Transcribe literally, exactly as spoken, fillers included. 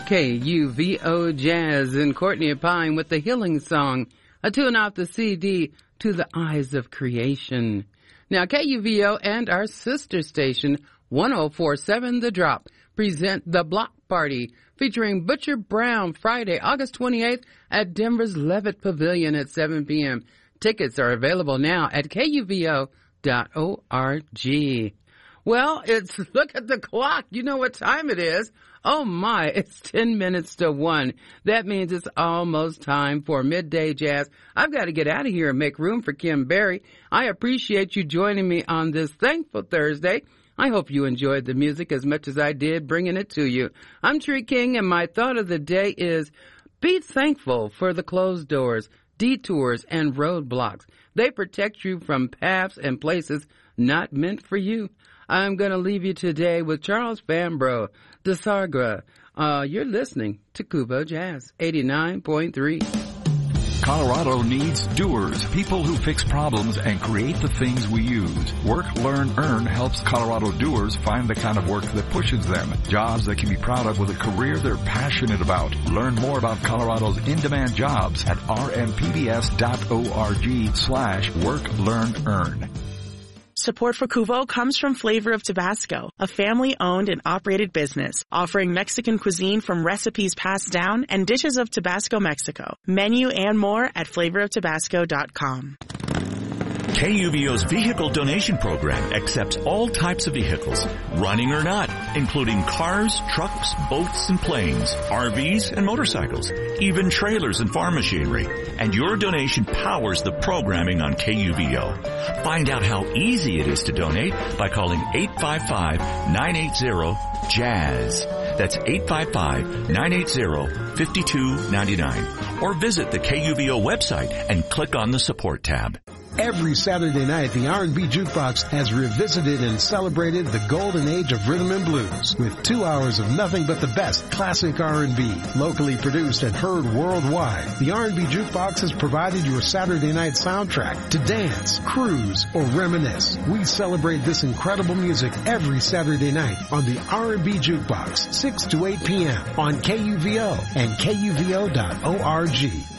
K U V O Jazz and Courtney Pine with the Healing Song, a tune off the C D To the Eyes of Creation. Now, K U V O and our sister station, one oh four point seven The Drop, present The Block Party, featuring Butcher Brown, Friday, August twenty-eighth at Denver's Levitt Pavilion at seven p.m. Tickets are available now at K U V O dot org. Well, it's, look at the clock. You know what time it is. Oh my, it's ten minutes to one. That means it's almost time for Midday Jazz. I've got to get out of here and make room for Kim Berry. I appreciate you joining me on this thankful Thursday. I hope you enjoyed the music as much as I did bringing it to you. I'm Tree King, and my thought of the day is, be thankful for the closed doors, detours, and roadblocks. They protect you from paths and places not meant for you. I'm going to leave you today with Charles Fambro, DeSagra. Uh, you're listening to Kubo Jazz, eighty-nine point three. Colorado needs doers, people who fix problems and create the things we use. Work, Learn, Earn helps Colorado doers find the kind of work that pushes them. Jobs they can be proud of with a career they're passionate about. Learn more about Colorado's in-demand jobs at rmpbs dot org slash work, learn, earn. Support for Kuvo comes from Flavor of Tabasco, a family-owned and operated business offering Mexican cuisine from recipes passed down and dishes of Tabasco, Mexico. Menu and more at flavor of tabasco dot com. K U V O's vehicle donation program accepts all types of vehicles, running or not, including cars, trucks, boats, and planes, R Vs, and motorcycles, even trailers and farm machinery. And your donation powers the programming on K U V O. Find out how easy it is to donate by calling eight five five, nine eight zero, JAZZ. That's eight five five, nine eight zero, five two nine nine. Or visit the K U V O website and click on the support tab. Every Saturday night, the R and B Jukebox has revisited and celebrated the golden age of rhythm and blues with two hours of nothing but the best classic R and B, locally produced and heard worldwide. The R and B Jukebox has provided your Saturday night soundtrack to dance, cruise, or reminisce. We celebrate this incredible music every Saturday night on the R and B Jukebox, six to eight p.m. on K U V O and K U V O dot org.